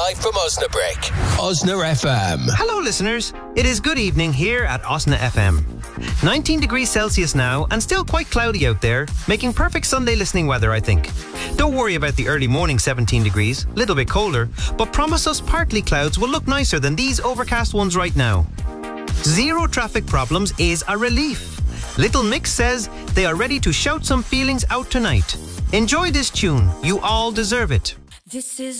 live from Osnabrick. Osna FM. Hello listeners, it is good evening here at Osna FM. 19 degrees Celsius now and still quite cloudy out there, making perfect Sunday listening weather, I think. Don't worry about the early morning 17 degrees, little bit colder, but promise us partly clouds will look nicer than these overcast ones right now. Zero traffic problems is a relief. Little Mix says they are ready to shout some feelings out tonight. Enjoy this tune, you all deserve it. This is